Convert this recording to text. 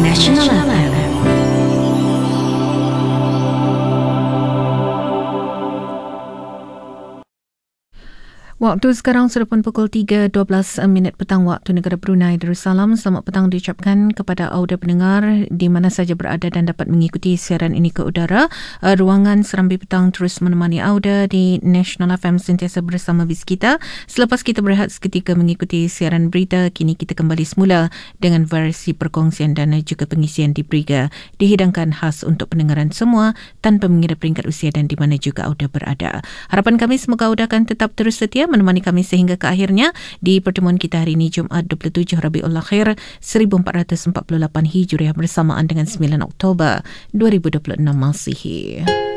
National FM. Waktu sekarang sudah pun pukul 3.12 petang waktu negara Brunei Darussalam. Selamat petang diucapkan kepada audio pendengar di mana saja berada dan dapat mengikuti siaran ini ke udara. Ruangan Serambi Petang terus menemani audio di National FM sentiasa bersama bis kita. Selepas kita berehat seketika mengikuti siaran berita, kini kita kembali semula dengan versi perkongsian dan juga pengisian di Briga. Dihidangkan khas untuk pendengaran semua tanpa mengira peringkat usia dan di mana juga audio berada. Harapan kami semoga audio akan tetap terus setia menemani kami sehingga ke akhirnya di pertemuan kita hari ini Jumaat 27 Rabiul Akhir 1448 Hijriah bersamaan dengan 9 Oktober 2026 Masihi.